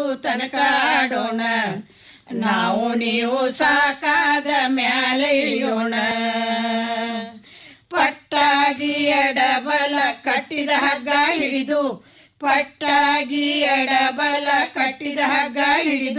ತನಕ ಆಡೋಣ ನಾವು ನೀವು ಸಾಕಾದ ಮ್ಯಾಲೆ ಇಳಿಯೋಣ ಪಟ್ಟಾಗಿ ಎಡಬಲ ಕಟ್ಟಿದ ಹಗ್ಗ ಹಿಡಿದು ಪಟ್ಟಾಗಿ ಎಡಬಲ ಕಟ್ಟಿದ ಹಗ್ಗ ಹಿಡಿದು